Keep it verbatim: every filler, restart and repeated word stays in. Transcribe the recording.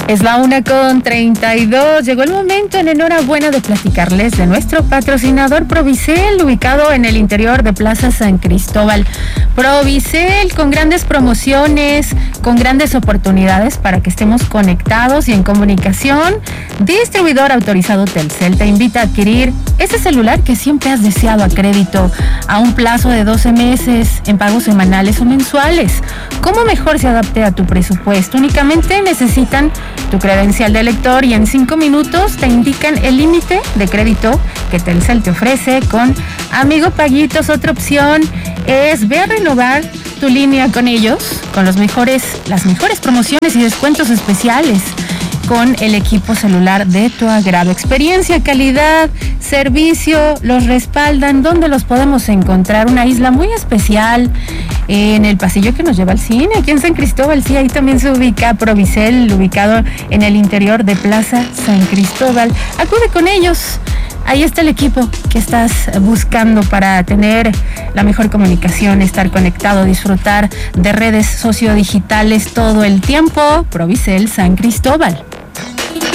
Es la una con treinta y dos. Llegó el momento en enhorabuena de platicarles de nuestro patrocinador Provicel, ubicado en el interior de Plaza San Cristóbal. Provicel, con grandes promociones, con grandes oportunidades para que estemos conectados y en comunicación. Distribuidor autorizado Telcel te invita a adquirir ese celular que siempre has deseado a crédito, a un plazo de doce meses, en pagos semanales o mensuales. Como mejor se adapte a tu presupuesto. Únicamente necesitan tu credencial de lector y en cinco minutos te indican el límite de crédito que Telcel te ofrece con Amigo Paguitos. Otra opción es ve a renovar tu línea con ellos, con los mejores, las mejores promociones y descuentos especiales con el equipo celular de tu agrado. Experiencia, calidad, servicio, los respaldan. ¿Dónde los podemos encontrar? Una isla muy especial en el pasillo que nos lleva al cine, aquí en San Cristóbal. Sí, ahí también se ubica Provicel, ubicado en el interior de Plaza San Cristóbal. Acude con ellos. Ahí está el equipo que estás buscando para tener la mejor comunicación, estar conectado, disfrutar de redes sociodigitales todo el tiempo. Provicel San Cristóbal.